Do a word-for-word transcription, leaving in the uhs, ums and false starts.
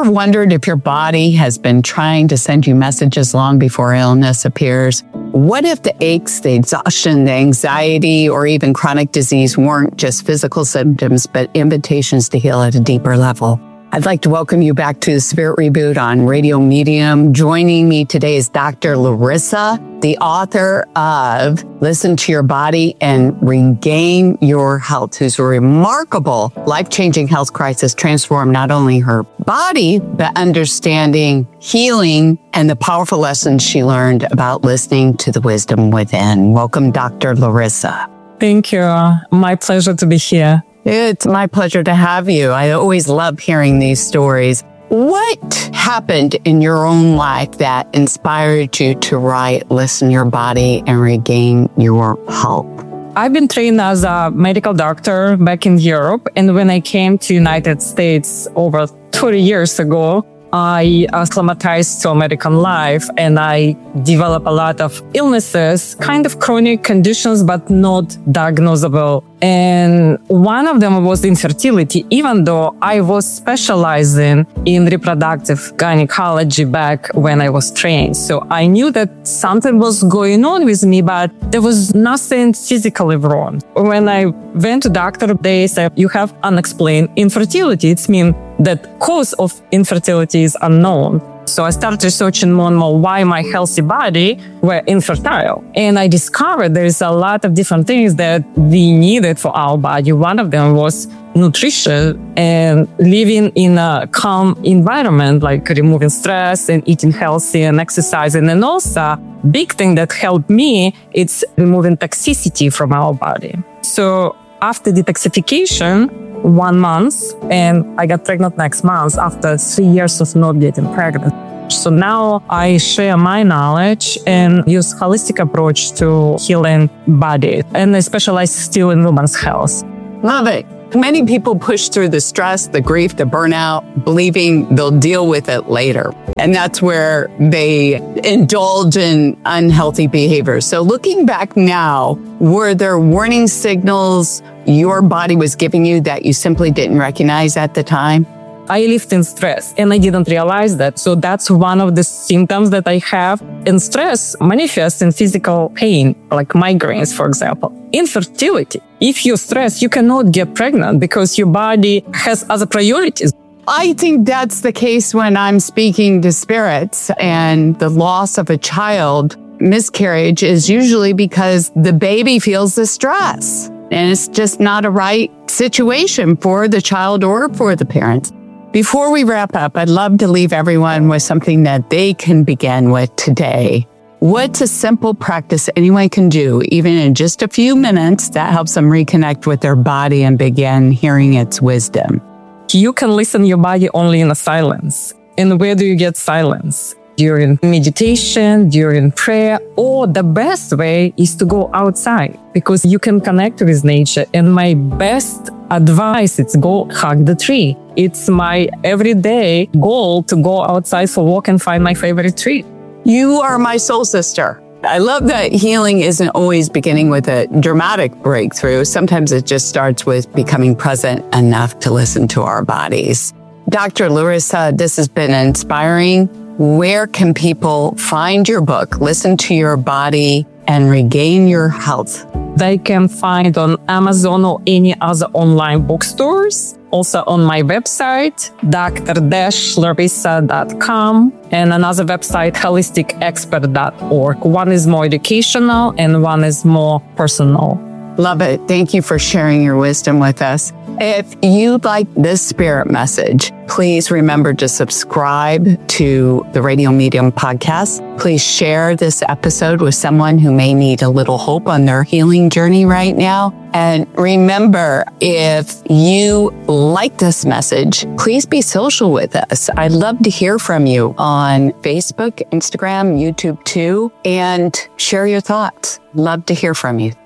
Ever wondered if your body has been trying to send you messages long before illness appears? What if the aches, the exhaustion, the anxiety, or even chronic disease weren't just physical symptoms, but invitations to heal at a deeper level? I'd like to welcome you back to the Spirit Reboot on Radio Medium. Joining me today is Doctor Larissa, the author of Listen to Your Body and Regain Your Health, whose remarkable life-changing health crisis transformed not only her body, but understanding, healing, and the powerful lessons she learned about listening to the wisdom within. Welcome, Doctor Larissa. Thank you. My pleasure to be here. It's my pleasure to have you. I always love hearing these stories. What happened in your own life that inspired you to write Listen to Your Body and Regain Your Health? I've been trained as a medical doctor back in Europe. And when I came to United States over thirty years ago, I acclimatized to American life and I developed a lot of illnesses, kind of chronic conditions, but not diagnosable. And one of them was infertility, even though I was specializing in reproductive gynecology back when I was trained. So I knew that something was going on with me, but there was nothing physically wrong. When I went to doctor, they said, you have unexplained infertility. It means that cause of infertility is unknown. So I started researching more and more why my healthy body were infertile. And I discovered there's a lot of different things that we needed for our body. One of them was nutrition and living in a calm environment, like removing stress and eating healthy and exercising. And also, big thing that helped me, it's removing toxicity from our body. So after detoxification, one month, and I got pregnant next month after three years of not getting pregnant. So now I share my knowledge and use holistic approach to healing body. And I specialize still in women's health. Love it. Many people push through the stress, the grief, the burnout, believing they'll deal with it later. And that's where they indulge in unhealthy behaviors. So looking back now, were there warning signals your body was giving you that you simply didn't recognize at the time? I lived in stress and I didn't realize that. So that's one of the symptoms that I have. And stress manifests in physical pain, like migraines, for example. Infertility. If you stress, you cannot get pregnant because your body has other priorities. I think that's the case when I'm speaking to spirits, and the loss of a child, miscarriage, is usually because the baby feels the stress. And it's just not a right situation for the child or for the parents. Before we wrap up, I'd love to leave everyone with something that they can begin with today. What's a simple practice anyone can do, even in just a few minutes, that helps them reconnect with their body and begin hearing its wisdom? You can listen to your body only in a silence. And where do you get silence? During meditation, during prayer, or the best way is to go outside because you can connect with nature. And my best advice is go hug the tree. It's my everyday goal to go outside for a walk and find my favorite tree. You are my soul sister. I love that healing isn't always beginning with a dramatic breakthrough. Sometimes it just starts with becoming present enough to listen to our bodies. Doctor Larissa, this has been inspiring. Where can people find your book, Listen to Your Body and Regain Your Health? They can find on Amazon or any other online bookstores. Also on my website, d r larissa dot com, and another website, holistic expert dot org. One is more educational and one is more personal. Love it. Thank you for sharing your wisdom with us. If you like this spirit message, please remember to subscribe to the Radio Medium podcast. Please share this episode with someone who may need a little hope on their healing journey right now. And remember, if you like this message, please be social with us. I'd love to hear from you on Facebook, Instagram, YouTube too, and share your thoughts. Love to hear from you.